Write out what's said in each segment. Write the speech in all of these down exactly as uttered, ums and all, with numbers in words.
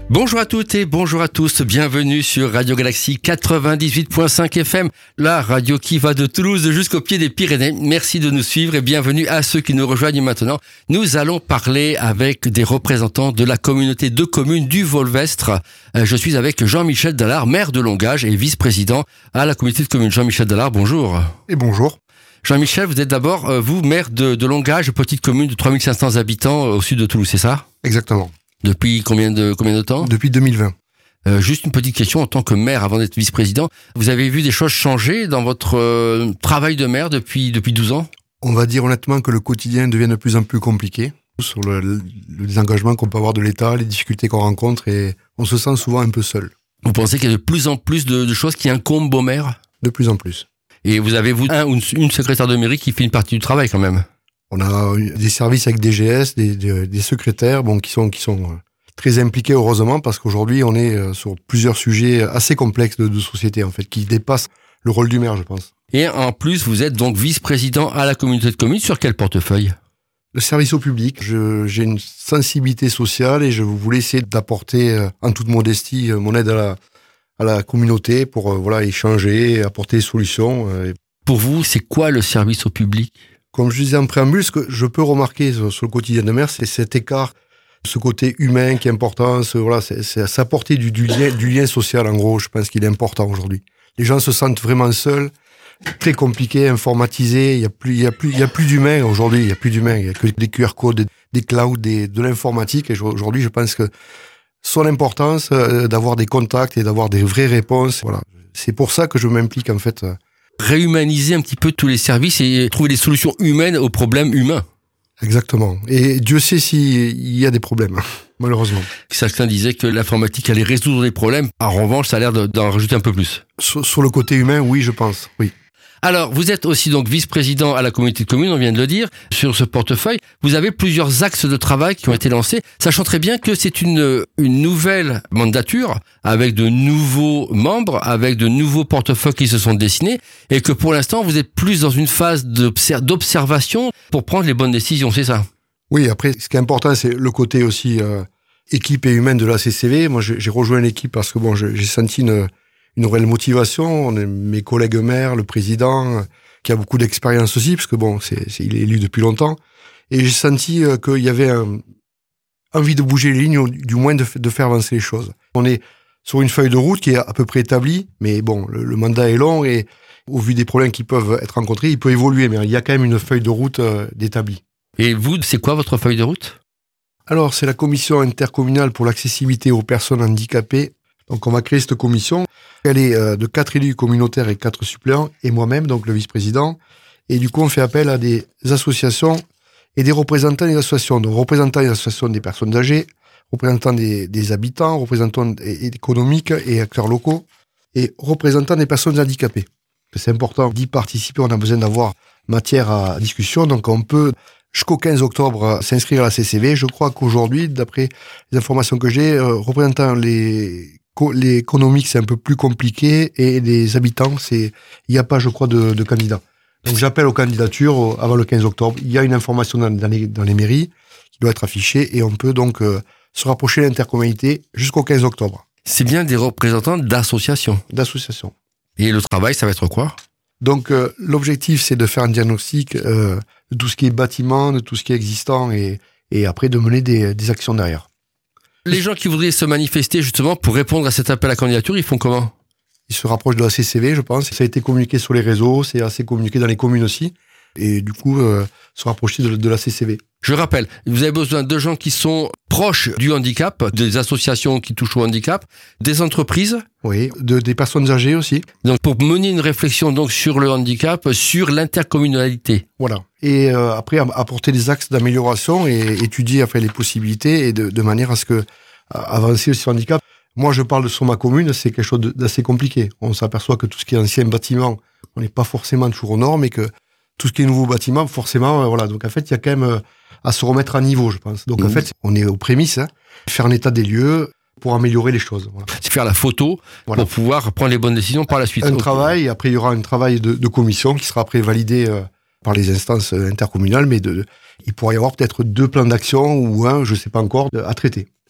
Bonjour à toutes et bonjour à tous, bienvenue sur Radio Galaxie quatre-vingt-dix-huit virgule cinq F M, la radio qui va de Toulouse jusqu'au pied des Pyrénées. Merci de nous suivre et bienvenue à ceux qui nous rejoignent maintenant. Nous allons parler avec des représentants de la communauté de communes du Volvestre. Je suis avec Jean-Michel Dallard, maire de Longage et vice-président à la communauté de communes. Jean-Michel Dallard, bonjour. Et bonjour. Jean-Michel, vous êtes d'abord, vous, maire de, de Longage, petite commune de trois mille cinq cents habitants au sud de Toulouse, c'est ça ? Exactement. Depuis combien de, combien de temps ? Depuis deux mille vingt. Euh, juste une petite question, en tant que maire, avant d'être vice-président, vous avez vu des choses changer dans votre euh, travail de maire depuis, depuis douze ans ? On va dire honnêtement que le quotidien devient de plus en plus compliqué, sur le, le, le désengagement qu'on peut avoir de l'État, les difficultés qu'on rencontre, et on se sent souvent un peu seul. Vous pensez qu'il y a de plus en plus de, de choses qui incombent aux maires ? De plus en plus. Et vous avez, vous, un ou une secrétaire de mairie qui fait une partie du travail quand même ? On a des services avec des G S, des, des, des secrétaires, bon, qui sont, qui sont très impliqués heureusement, parce qu'aujourd'hui on est sur plusieurs sujets assez complexes de, de société en fait, qui dépassent le rôle du maire, je pense. Et en plus, vous êtes donc vice-président à la communauté de communes. Sur quel portefeuille ? Le service au public. Je, j'ai une sensibilité sociale et je voulais essayer d'apporter, en toute modestie, mon aide à la, à la communauté pour voilà, échanger, apporter des solutions. Pour vous, c'est quoi le service au public ? Comme je disais en préambule, ce que je peux remarquer sur, sur le quotidien de maire, c'est cet écart, ce côté humain qui est important, ce, voilà, c'est, c'est s'apporter du, du, lien, du lien social, en gros, je pense qu'il est important aujourd'hui. Les gens se sentent vraiment seuls, très compliqué, informatisé, il y a plus, il y a plus, il y a plus d'humain aujourd'hui, il y a plus d'humain, il y a que des Q R codes, des, des clouds, des, de l'informatique, et aujourd'hui, je pense que son importance euh, d'avoir des contacts et d'avoir des vraies réponses, voilà. C'est pour ça que je m'implique, en fait, euh, réhumaniser un petit peu tous les services et trouver des solutions humaines aux problèmes humains. Exactement. Et Dieu sait s'il y a des problèmes, malheureusement. Certains disaient que l'informatique allait résoudre les problèmes. En revanche, ça a l'air d'en rajouter un peu plus. Sur, sur le côté humain, oui, je pense, oui. Alors, vous êtes aussi donc vice-président à la communauté de communes, on vient de le dire, sur ce portefeuille. Vous avez plusieurs axes de travail qui ont été lancés, sachant très bien que c'est une, une nouvelle mandature, avec de nouveaux membres, avec de nouveaux portefeuilles qui se sont dessinés, et que pour l'instant, vous êtes plus dans une phase d'observation pour prendre les bonnes décisions, c'est ça ? Oui, après, ce qui est important, c'est le côté aussi euh, équipe et humaine de la C C V. Moi, j'ai, j'ai rejoint l'équipe parce que bon, j'ai, j'ai senti une... une réelle motivation. On est mes collègues maires, le président, qui a beaucoup d'expérience aussi, parce que bon, c'est, c'est, il est élu depuis longtemps. Et j'ai senti euh, qu'il y avait un, envie de bouger les lignes, ou du moins de, de faire avancer les choses. On est sur une feuille de route qui est à peu près établie, mais bon, le, le mandat est long et au vu des problèmes qui peuvent être rencontrés, il peut évoluer, mais il y a quand même une feuille de route euh, d'établie. Et vous, c'est quoi votre feuille de route ? Alors, c'est la commission intercommunale pour l'accessibilité aux personnes handicapées. Donc, on va créer cette commission. Elle est euh, de quatre élus communautaires et quatre suppléants, et moi-même, donc le vice-président. Et du coup, on fait appel à des associations et des représentants des associations. Donc, représentants des associations des personnes âgées, représentants des, des habitants, représentants économiques et acteurs locaux, et représentants des personnes handicapées. C'est important d'y participer, on a besoin d'avoir matière à discussion. Donc, on peut, jusqu'au quinze octobre, s'inscrire à la C C V. Je crois qu'aujourd'hui, d'après les informations que j'ai, euh, représentant les... Les économiques, c'est un peu plus compliqué, et les habitants, c'est, il n'y a pas, je crois, de, de candidats. Donc, j'appelle aux candidatures avant le quinze octobre. Il y a une information dans, dans, les, dans les mairies qui doit être affichée, et on peut donc euh, se rapprocher de l'intercommunalité jusqu'au quinze octobre. C'est bien des représentants d'associations. D'associations. Et le travail, ça va être quoi ? Donc, euh, l'objectif, c'est de faire un diagnostic euh, de tout ce qui est bâtiment, de tout ce qui est existant, et, et après de mener des, des actions derrière. Les gens qui voudraient se manifester justement pour répondre à cet appel à candidature, ils font comment ? Ils se rapprochent de la C C V, je pense. Ça a été communiqué sur les réseaux, c'est assez communiqué dans les communes aussi. Et du coup, euh, se rapprocher de, de la C C V. Je rappelle, vous avez besoin de gens qui sont proches du handicap, des associations qui touchent au handicap, des entreprises. Oui, de, des personnes âgées aussi. Donc pour mener une réflexion donc sur le handicap, sur l'intercommunalité. Voilà. Et euh, après, apporter des axes d'amélioration et étudier après les possibilités et de, de manière à ce que avancer sur le handicap. Moi, je parle de sur ma commune, c'est quelque chose d'assez compliqué. On s'aperçoit que tout ce qui est ancien bâtiment, on n'est pas forcément toujours aux normes, et que tout ce qui est nouveau bâtiment, forcément, euh, voilà. Donc en fait, il y a quand même euh, à se remettre à niveau, je pense. Donc mmh. en fait, on est aux prémices, hein, faire un état des lieux pour améliorer les choses. Voilà. C'est faire la photo voilà. pour pouvoir prendre les bonnes décisions par la suite. Un okay. travail, après il y aura un travail de, de commission qui sera après validé euh, par les instances intercommunales, mais de, il pourrait y avoir peut-être deux plans d'action ou un, je ne sais pas encore, à traiter.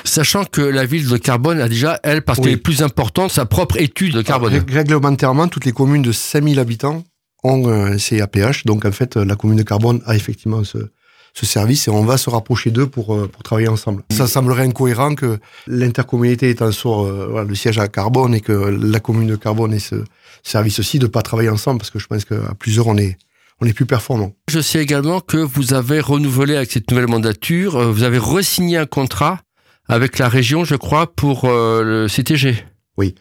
Sachant que la ville de Carbone a déjà, elle, parce Oui. qu'elle est plus importante, sa propre étude de carbone. Rég- Réglementairement, toutes les communes de cinq mille habitants ont un C A P H. Donc, en fait, la commune de Carbone a effectivement ce, ce service et on va se rapprocher d'eux pour, euh, pour travailler ensemble. Ça semblerait incohérent que l'intercommunalité étant sur euh, voilà, le siège à Carbone et que la commune de Carbone ait ce service aussi, de ne pas travailler ensemble parce que je pense qu'à plusieurs, on est, on est plus performant. Je sais également que vous avez renouvelé avec cette nouvelle mandature, euh, vous avez re-signé un contrat avec la région, je crois, pour euh, le C T G. Oui.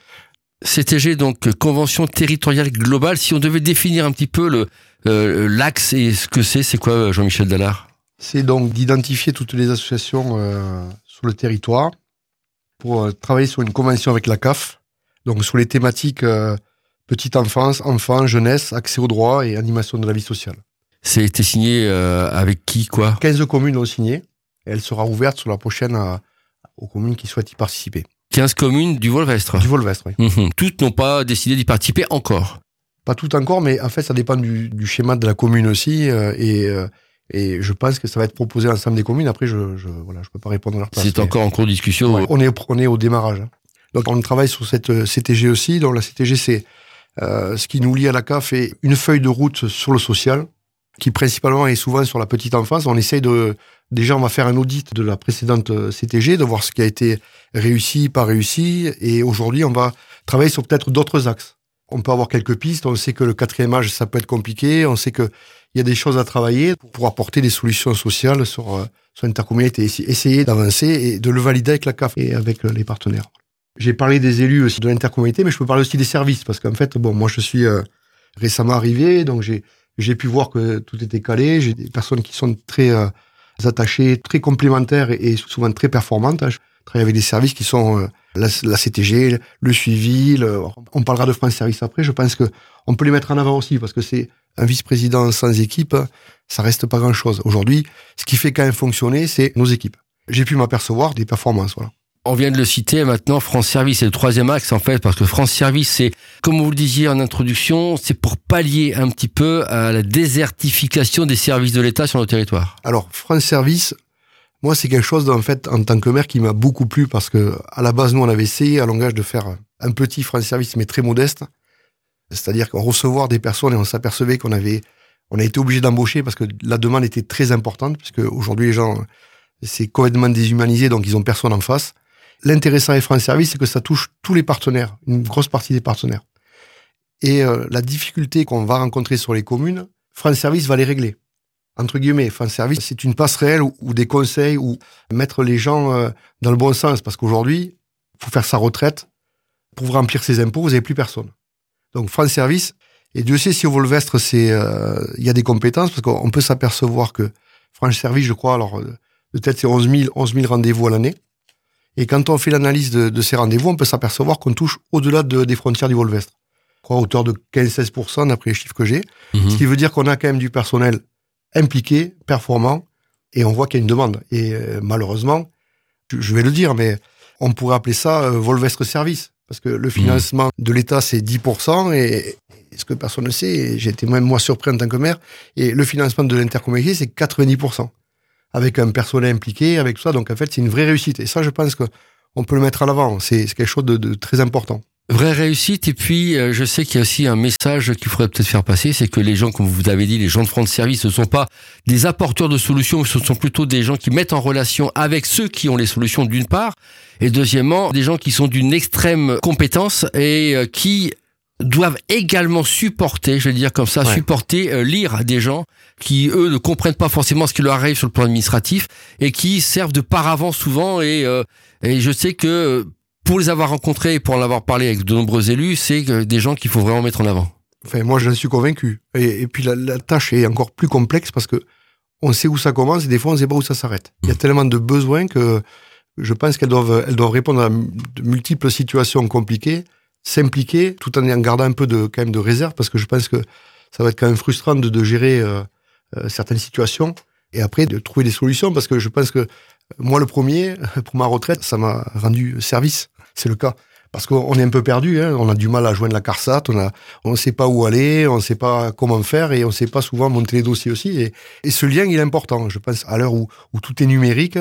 C T G, donc Convention territoriale globale. Si on devait définir un petit peu le euh, l'axe et ce que c'est, c'est quoi, Jean-Michel Dallard? C'est donc d'identifier toutes les associations euh, sur le territoire pour euh, travailler sur une convention avec la C A F, donc sur les thématiques euh, petite enfance, enfants, jeunesse, accès aux droits et animation de la vie sociale. C'est été signé euh, avec qui, quoi? quinze communes l'ont signé et elle sera ouverte sur la prochaine à, aux communes qui souhaitent y participer. quinze communes du Volvestre. Du Volvestre, oui. Mmh. Toutes n'ont pas décidé d'y participer encore. Pas tout encore, mais en fait, ça dépend du, du schéma de la commune aussi. Euh, et, euh, et je pense que ça va être proposé à l'ensemble des communes. Après, je je voilà, je peux pas répondre à leur place. C'est mais, encore en cours de discussion. ouais, on est on est au démarrage. Hein. Donc, on travaille sur cette C T G aussi. Donc, la C T G, c'est euh, ce qui nous lie à la C A F et une feuille de route sur le social, qui principalement est souvent sur la petite enfance. On essaye de... Déjà, on va faire un audit de la précédente C T G, de voir ce qui a été réussi, pas réussi. Et aujourd'hui, on va travailler sur peut-être d'autres axes. On peut avoir quelques pistes. On sait que le quatrième âge, ça peut être compliqué. On sait qu'il y a des choses à travailler pour apporter des solutions sociales sur, euh, sur l'intercommunalité. Essayer d'avancer et de le valider avec la C A F et avec les partenaires. J'ai parlé des élus aussi de l'intercommunalité, mais je peux parler aussi des services. Parce qu'en fait, bon, moi, je suis euh, récemment arrivé, donc j'ai, j'ai pu voir que tout était calé. J'ai des personnes qui sont très... Euh, attachées, très complémentaires et souvent très performantes. Je travaille avec des services qui sont euh, la, la C T G, le suivi, le, on parlera de France Service après, je pense que on peut les mettre en avant aussi parce que c'est un vice-président sans équipe, ça reste pas grand-chose. Aujourd'hui, ce qui fait quand même fonctionner, c'est nos équipes. J'ai pu m'apercevoir des performances, voilà. On vient de le citer, maintenant, France Service, c'est le troisième axe, en fait, parce que France Service, c'est, comme vous le disiez en introduction, c'est pour pallier un petit peu à la désertification des services de l'État sur nos territoires. Alors, France Service, moi, c'est quelque chose, en fait, en tant que maire, qui m'a beaucoup plu, parce que, à la base, nous, on avait essayé, à Longage, de faire un petit France Service, mais très modeste. C'est-à-dire qu'on recevoir des personnes et on s'apercevait qu'on avait, on a été obligé d'embaucher parce que la demande était très importante, puisque aujourd'hui, les gens, c'est complètement déshumanisé, donc ils ont personne en face. L'intéressant avec France Service, c'est que ça touche tous les partenaires, une grosse partie des partenaires. Et euh, la difficulté qu'on va rencontrer sur les communes, France Service va les régler. Entre guillemets, France Service, c'est une passerelle ou, ou des conseils ou mettre les gens euh, dans le bon sens. Parce qu'aujourd'hui, pour faire sa retraite, pour remplir ses impôts, vous n'avez plus personne. Donc France Service, et Dieu sait si au Volvestre, c'est, euh, y a des compétences, parce qu'on peut s'apercevoir que France Service, je crois, alors de tête, c'est onze mille rendez-vous à l'année. Et quand on fait l'analyse de, de ces rendez-vous, on peut s'apercevoir qu'on touche au-delà de, des frontières du Volvestre. Je crois à hauteur de quinze à seize pour cent d'après les chiffres que j'ai. Mmh. Ce qui veut dire qu'on a quand même du personnel impliqué, performant, et on voit qu'il y a une demande. Et euh, malheureusement, je, je vais le dire, mais on pourrait appeler ça euh, Volvestre Service. Parce que le financement mmh. de l'État, c'est dix pour cent, et, et ce que personne ne sait, et j'ai été même moi surpris en tant que maire, et le financement de l'intercommunalité, c'est quatre-vingt-dix pour cent. Avec un personnel impliqué, avec tout ça. Donc, en fait, c'est une vraie réussite. Et ça, je pense qu'on peut le mettre à l'avant. C'est, c'est quelque chose de, de très important. Vraie réussite. Et puis, euh, je sais qu'il y a aussi un message qu'il faudrait peut-être faire passer. C'est que les gens, comme vous avez dit, les gens de France Service, ne sont pas des apporteurs de solutions. Ce sont plutôt des gens qui mettent en relation avec ceux qui ont les solutions, d'une part. Et deuxièmement, des gens qui sont d'une extrême compétence et euh, qui doivent également supporter, je vais dire comme ça, ouais. supporter, euh, lire des gens qui, eux, ne comprennent pas forcément ce qui leur arrive sur le plan administratif et qui servent de paravent souvent. Et, euh, et je sais que pour les avoir rencontrés et pour en avoir parlé avec de nombreux élus, c'est des gens qu'il faut vraiment mettre en avant. Enfin, moi, j'en suis convaincu. Et, et puis, la, la tâche est encore plus complexe parce que on sait où ça commence et des fois, on ne sait pas où ça s'arrête. Il y a tellement de besoins que je pense qu'elles doivent, elles doivent répondre à de multiples situations compliquées, s'impliquer tout en gardant un peu de, quand même de réserve parce que je pense que ça va être quand même frustrant de, de gérer euh, euh, certaines situations et après de trouver des solutions parce que je pense que moi le premier, pour ma retraite, ça m'a rendu service. C'est le cas. Parce qu'on est un peu perdu, hein, on a du mal à joindre la CARSAT, on a, on sait pas où aller, on sait pas comment faire et on sait pas souvent monter les dossiers aussi. Et, et ce lien, il est important. Je pense à l'heure où, où tout est numérique,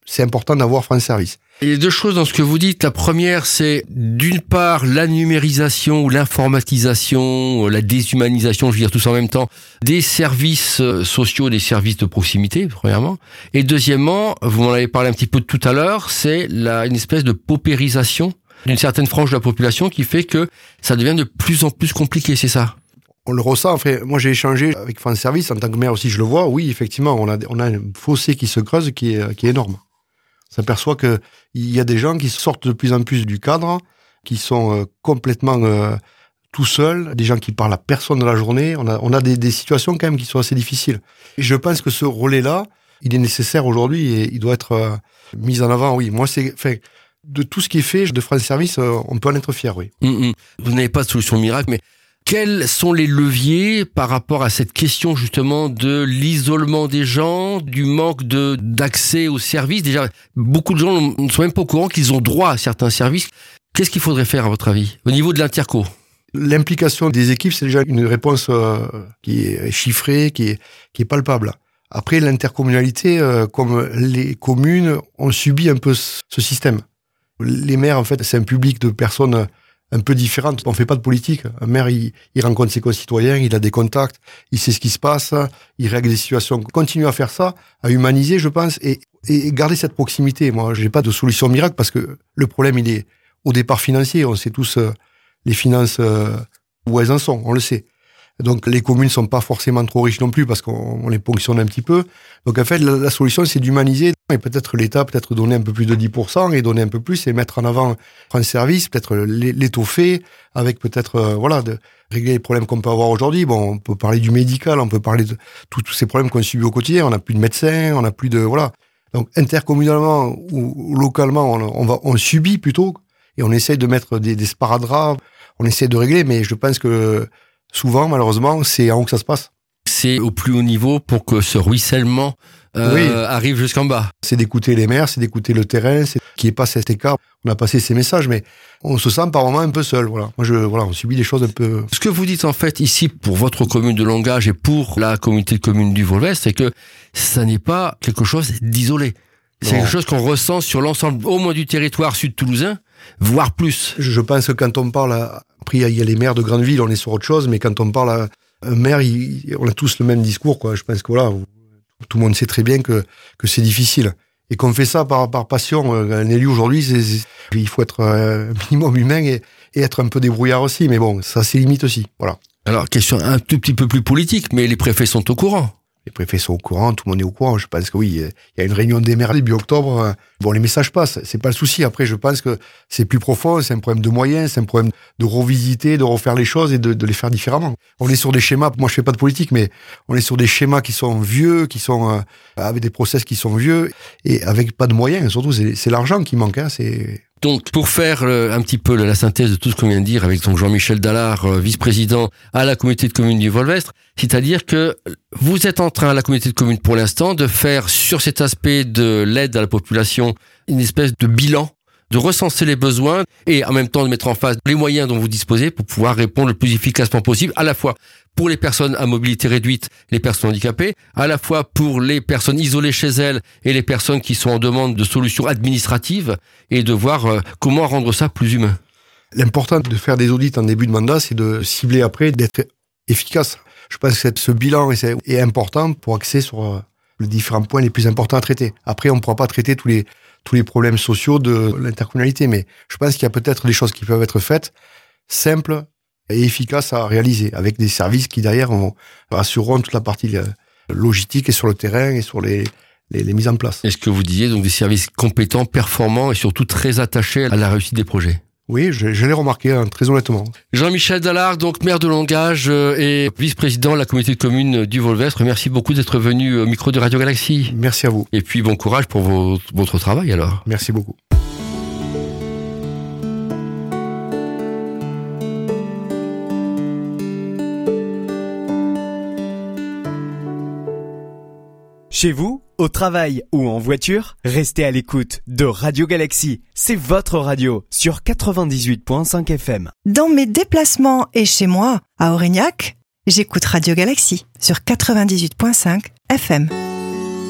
c'est important d'avoir France Service. Il y a deux choses dans ce que vous dites. La première, c'est d'une part la numérisation ou l'informatisation, la déshumanisation, je veux dire tout ça en même temps, des services sociaux, des services de proximité, premièrement. Et deuxièmement, vous m'en avez parlé un petit peu tout à l'heure, c'est la, une espèce de paupérisation d'une certaine frange de la population qui fait que ça devient de plus en plus compliqué, c'est ça? On le ressent. Enfin, moi, j'ai échangé avec France Service en tant que maire aussi, je le vois. Oui, effectivement, on a, on a un fossé qui se creuse qui est, qui est énorme. On s'aperçoit que il y a des gens qui sortent de plus en plus du cadre, qui sont euh, complètement euh, tout seuls, des gens qui parlent à personne de la journée. On a, on a des, des situations quand même qui sont assez difficiles. Et je pense que ce relais-là, il est nécessaire aujourd'hui et il doit être euh, mis en avant. Oui, moi, c'est, enfin, de tout ce qui est fait de France Service, euh, on peut en être fier. Oui. Mmh, mmh. Vous n'avez pas de solution miracle, mais quels sont les leviers par rapport à cette question justement de l'isolement des gens, du manque de d'accès aux services? Déjà, beaucoup de gens ne sont même pas au courant qu'ils ont droit à certains services. Qu'est-ce qu'il faudrait faire à votre avis au niveau de l'interco? L'implication des équipes, c'est déjà une réponse euh, qui est chiffrée, qui est, qui est palpable. Après, l'intercommunalité, euh, comme les communes, ont subi un peu ce système. Les maires, en fait, c'est un public de personnes un peu différentes. On fait pas de politique. Un maire, il, il rencontre ses concitoyens, il a des contacts, il sait ce qui se passe, il règle des situations. Continuer à faire ça, à humaniser, je pense, et, et garder cette proximité. Moi, j'ai pas de solution miracle parce que le problème, il est au départ financier. On sait tous euh, les finances euh, où elles en sont, on le sait. Donc les communes sont pas forcément trop riches non plus parce qu'on on les ponctionne un petit peu. Donc en fait, la, la solution, c'est d'humaniser et peut-être l'État, peut-être donner un peu plus de dix pour cent et donner un peu plus et mettre en avant France Service, peut-être l'étoffer avec peut-être, euh, voilà, de régler les problèmes qu'on peut avoir aujourd'hui. Bon, on peut parler du médical, on peut parler de tous ces problèmes qu'on subit au quotidien. On n'a plus de médecins, on n'a plus de, voilà. Donc intercommunalement ou localement, on, on va, on subit plutôt et on essaye de mettre des, des sparadraps, on essaie de régler, mais je pense que souvent, malheureusement, c'est en haut que ça se passe. C'est au plus haut niveau pour que ce ruissellement euh, oui. arrive jusqu'en bas. C'est d'écouter les maires, c'est d'écouter le terrain, c'est qu'il n'y ait pas cet écart. On a passé ces messages, mais on se sent par moments un peu seul. Voilà. Moi, je, voilà, on subit des choses un peu... Ce que vous dites en fait ici pour votre commune de Longage et pour la communauté de communes du Volvestre, c'est que ça n'est pas quelque chose d'isolé. C'est non. quelque chose qu'on ressent sur l'ensemble, au moins du territoire sud-toulousain, voire plus. Je pense que quand on parle, à... après il y a les maires de grandes villes, on est sur autre chose, mais quand on parle à un maire, il... on a tous le même discours, quoi. Je pense que voilà, tout le monde sait très bien que, que c'est difficile. Et qu'on fait ça par, par passion. Un élu aujourd'hui, c'est, c'est... il faut être un minimum humain et, et être un peu débrouillard aussi, mais bon, ça c'est limite aussi, voilà. Alors, question un tout petit peu plus politique, mais les préfets sont au courant. Les préfets sont au courant, tout le monde est au courant. Je pense que oui, il y a une réunion des maires début octobre. Bon, les messages passent, c'est pas le souci. Après, je pense que c'est plus profond, c'est un problème de moyens, c'est un problème de revisiter, de refaire les choses et de, de les faire différemment. On est sur des schémas, moi je fais pas de politique, mais on est sur des schémas qui sont vieux, qui sont euh, avec des process qui sont vieux et avec pas de moyens. Surtout, c'est, c'est l'argent qui manque. Hein, c'est... Donc, pour faire euh, un petit peu la synthèse de tout ce qu'on vient de dire avec donc Jean-Michel Dallard, euh, vice-président à la communauté de communes du Volvestre, c'est-à-dire que vous êtes en train, à la communauté de communes pour l'instant, de faire sur cet aspect de l'aide à la population une espèce de bilan, de recenser les besoins et en même temps de mettre en face les moyens dont vous disposez pour pouvoir répondre le plus efficacement possible, à la fois pour les personnes à mobilité réduite, les personnes handicapées, à la fois pour les personnes isolées chez elles et les personnes qui sont en demande de solutions administratives et de voir euh, comment rendre ça plus humain. L'important de faire des audits en début de mandat, c'est de cibler après, d'être efficace. Je pense que ce bilan est important pour axer sur les différents points les plus importants à traiter. Après, on ne pourra pas traiter tous les, tous les problèmes sociaux de l'intercommunalité, mais je pense qu'il y a peut-être des choses qui peuvent être faites, simples et efficaces à réaliser, avec des services qui derrière on, assureront toute la partie logistique et sur le terrain et sur les, les, les mises en place. Est-ce que vous disiez donc des services compétents, performants et surtout très attachés à la réussite des projets? Oui, je, je l'ai remarqué, hein, très honnêtement. Jean-Michel Dallard, donc maire de Longage euh, et vice-président de la communauté de communes du Volvestre. Merci beaucoup d'être venu au micro de Radio Galaxie. Merci à vous. Et puis bon courage pour vos, votre travail alors. Merci beaucoup. Chez vous, au travail ou en voiture, restez à l'écoute de Radio Galaxie. C'est votre radio sur quatre-vingt-dix-huit virgule cinq F M. Dans mes déplacements et chez moi, à Aurignac, j'écoute Radio Galaxie sur quatre-vingt-dix-huit virgule cinq F M.